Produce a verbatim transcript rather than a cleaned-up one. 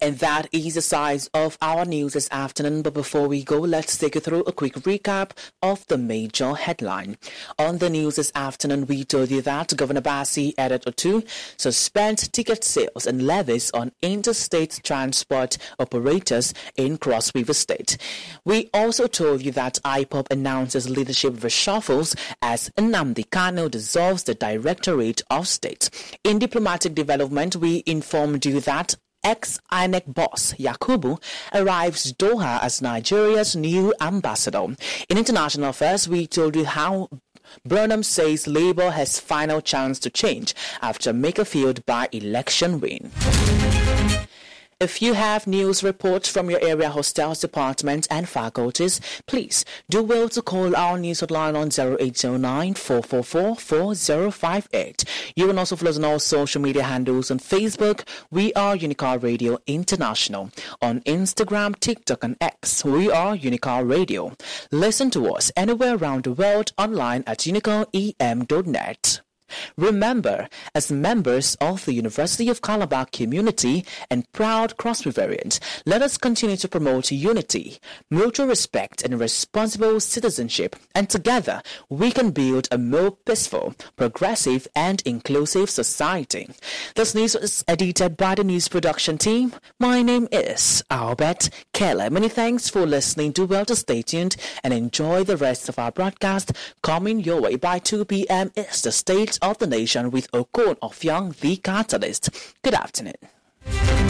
And that is the size of our news this afternoon. But before we go, let's take you through a quick recap of the major headline. On the news this afternoon, we told you that Governor Bassey added to suspend ticket sales and levies on interstate transport operators in Cross River State. We also told you that I P O B announces leadership reshuffles as Nnamdi Kanu dissolves the Directorate of State. In diplomatic development, we informed you that ex-I N E C boss Yakubu arrives Doha as Nigeria's new ambassador. In international affairs, we told you how Burnham says Labour has final chance to change after Makerfield by-election win. If you have news reports from your area hostels, departments and faculties, please do well to call our news hotline on zero eight zero nine, four four four, four zero five eight. You can also follow us on all social media handles. On Facebook, we are Unicar Radio International. On Instagram, TikTok and X, we are Unicar Radio. Listen to us anywhere around the world online at unicar e m dot net. Remember, as members of the University of Calabar community and proud Cross Riverians, let us continue to promote unity, mutual respect and responsible citizenship, and together we can build a more peaceful, progressive and inclusive society. This news was edited by the news production team. My name is Albert Keller. Many thanks for listening. Do well to stay tuned and enjoy the rest of our broadcast. Coming your way by two p.m. is the State of the Nation with Okon Ofyang, the Catalyst. Good afternoon.